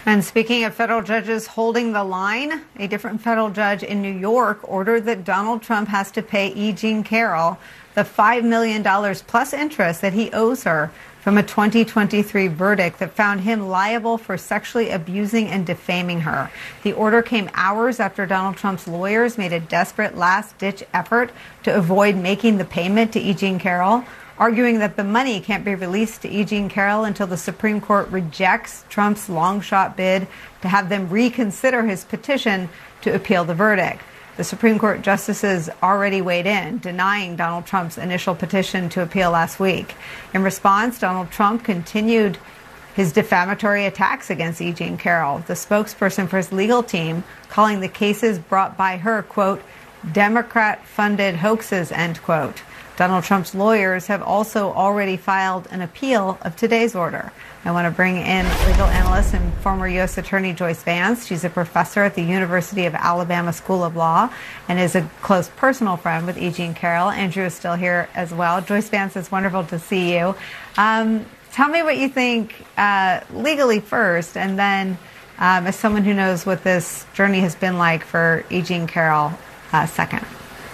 And speaking of federal judges holding the line, a different federal judge in New York ordered that Donald Trump has to pay E. Jean Carroll the $5 million plus interest that he owes her from a 2023 verdict that found him liable for sexually abusing and defaming her. The order came hours after Donald Trump's lawyers made a desperate last-ditch effort to avoid making the payment to E. Jean Carroll, arguing that the money can't be released to E. Jean Carroll until the Supreme Court rejects Trump's long-shot bid to have them reconsider his petition to appeal the verdict. The Supreme Court justices already weighed in, denying Donald Trump's initial petition to appeal last week. In response, Donald Trump continued his defamatory attacks against E. Jean Carroll, the spokesperson for his legal team, calling the cases brought by her, quote, Democrat-funded hoaxes, end quote. Donald Trump's lawyers have also already filed an appeal of today's order. I want to bring in legal analyst and former U.S. Attorney Joyce Vance. She's a professor at the University of Alabama School of Law and is a close personal friend with E. Jean Carroll. Andrew is still here as well. Joyce Vance, it's wonderful to see you. Tell me what you think legally first, and then as someone who knows what this journey has been like for E. Jean Carroll, second.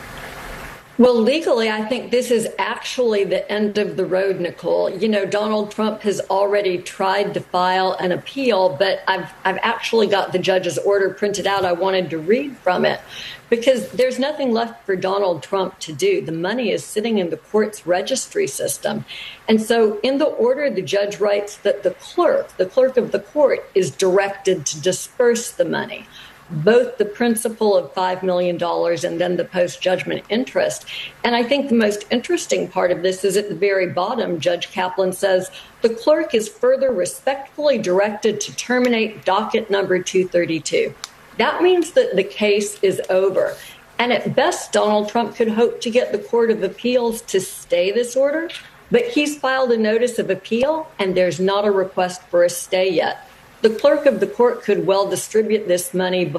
Well, legally, I think this is actually the end of the road, Nicole. You know, Donald Trump has already tried to file an appeal, but I've actually got the judge's order printed out. I wanted to read from it because there's nothing left for Donald Trump to do. The money is sitting in the court's registry system. And so in the order, the judge writes that the clerk of the court is directed to disperse the money, both the principal of $5 million and then the post-judgment interest. And I think the most interesting part of this is at the very bottom, Judge Kaplan says, the clerk is further respectfully directed to terminate docket number 232. That means that the case is over. And at best, Donald Trump could hope to get the Court of Appeals to stay this order, but he's filed a notice of appeal and there's not a request for a stay yet. The clerk of the court could well distribute this money